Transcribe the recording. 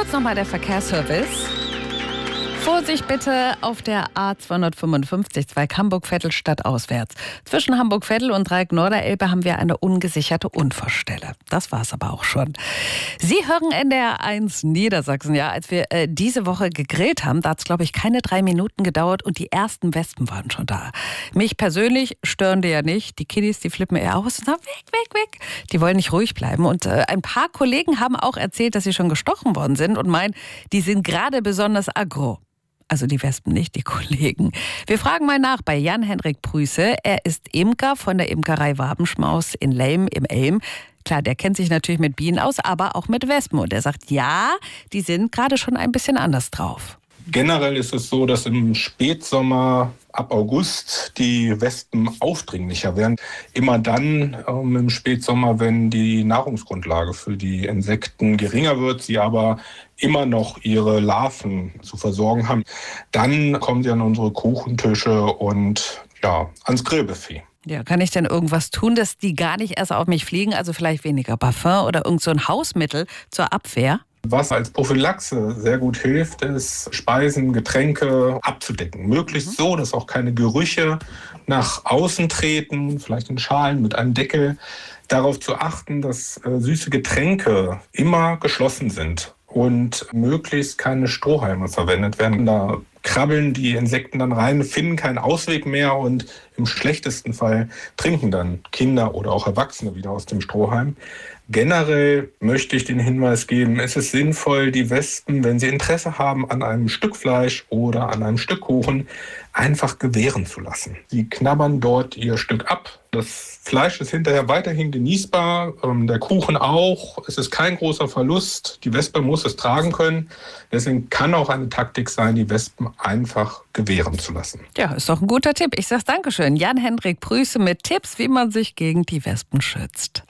Jetzt nochmal der Verkehrsservice. Vorsicht bitte auf der A255, Zweig Hamburg-Vettel stadtauswärts. Zwischen Hamburg-Vettel und Dreieck Norderelbe haben wir eine ungesicherte Unfallstelle. Das war's aber auch schon. Sie hören NDR 1 Niedersachsen. Ja, als wir diese Woche gegrillt haben, da hat es, glaube ich, keine 3 Minuten gedauert und die ersten Wespen waren schon da. Mich persönlich stören die ja nicht. Die Kiddies, die flippen eher aus und sagen, weg. Die wollen nicht ruhig bleiben. Und ein paar Kollegen haben auch erzählt, dass sie schon gestochen worden sind und meinen, die sind gerade besonders aggro. Also die Wespen nicht, die Kollegen. Wir fragen mal nach bei Jan-Henrik Prüße. Er ist Imker von der Imkerei Wabenschmaus in Leim im Elm. Klar, der kennt sich natürlich mit Bienen aus, aber auch mit Wespen. Und er sagt, ja, die sind gerade schon ein bisschen anders drauf. Generell ist es so, dass im Spätsommer ab August die Wespen aufdringlicher werden. Immer dann im Spätsommer, wenn die Nahrungsgrundlage für die Insekten geringer wird, sie aber immer noch ihre Larven zu versorgen haben. Dann kommen sie an unsere Kuchentische und ans Grillbuffet. Ja, kann ich denn irgendwas tun, dass die gar nicht erst auf mich fliegen? Also vielleicht weniger Parfum oder irgend so ein Hausmittel zur Abwehr? Was als Prophylaxe sehr gut hilft, ist, Speisen, Getränke abzudecken. Möglichst so, dass auch keine Gerüche nach außen treten, vielleicht in Schalen mit einem Deckel. Darauf zu achten, dass süße Getränke immer geschlossen sind und möglichst keine Strohhalme verwendet werden. Da krabbeln die Insekten dann rein, finden keinen Ausweg mehr und im schlechtesten Fall trinken dann Kinder oder auch Erwachsene wieder aus dem Strohhalm. Generell möchte ich den Hinweis geben, es ist sinnvoll, die Wespen, wenn sie Interesse haben an einem Stück Fleisch oder an einem Stück Kuchen, einfach gewähren zu lassen. Sie knabbern dort ihr Stück ab. Das Fleisch ist hinterher weiterhin genießbar, der Kuchen auch. Es ist kein großer Verlust. Die Wespe muss es tragen können. Deswegen kann auch eine Taktik sein, die Wespen einfach gewähren zu lassen. Ja, ist doch ein guter Tipp. Ich sage Dankeschön. Jan-Henrik Prüße mit Tipps, wie man sich gegen die Wespen schützt.